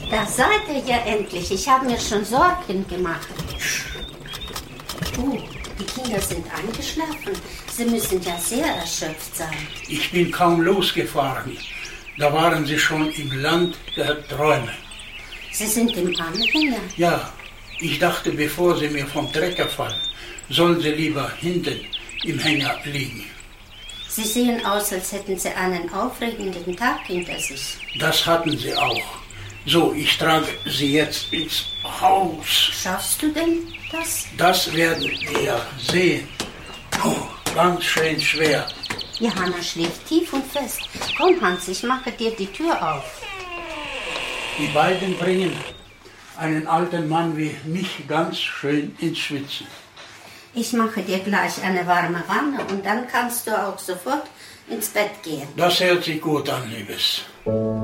Da seid ihr ja endlich. Ich habe mir schon Sorgen gemacht. Die Kinder sind eingeschlafen. Sie müssen ja sehr erschöpft sein. Ich bin kaum losgefahren. Da waren sie schon im Land der Träume. Sie sind im Anhänger? Ja, ich dachte, bevor sie mir vom Trecker fallen, sollen sie lieber hinten im Hänger liegen. Sie sehen aus, als hätten Sie einen aufregenden Tag hinter sich. Das hatten sie auch. So, ich trage sie jetzt ins Haus. Schaffst du denn das? Das werden wir ja sehen. Oh, ganz schön schwer. Johanna schläft tief und fest. Komm, Hans, ich mache dir die Tür auf. Die beiden bringen einen alten Mann wie mich ganz schön ins Schwitzen. Ich mache dir gleich eine warme Wanne und dann kannst du auch sofort ins Bett gehen. Das hört sich gut an, Liebes.